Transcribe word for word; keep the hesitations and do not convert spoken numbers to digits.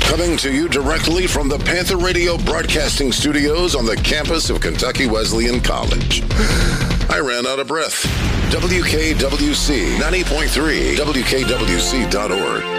Coming to you directly from the Panther Radio Broadcasting Studios on the campus of Kentucky Wesleyan College. I ran out of breath. W K W C ninety point three, W K W C dot org.